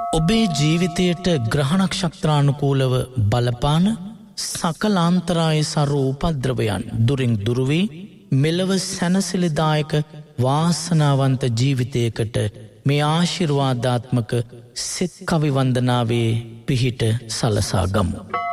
ඔබේ ජීවිතයට ග්‍රහණක්ෂත්‍රානුකූලව බලපාන සකලාන්තරාය සරු උපද්‍රවයන් දුරින් දුරවී මෙලව සැනසිලිදායක වාසනාවන්ත ජීවිතයකට මේ ආශිර්වාදාත්මක සෙත් කවි වන්දනාවේ පිහිට සලසා ගමු.